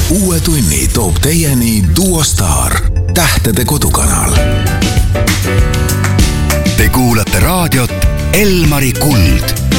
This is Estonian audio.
Uue tunni toob teieni Duo Star, tähtede kodukanal. Te kuulate raadiot Elmari Kuld.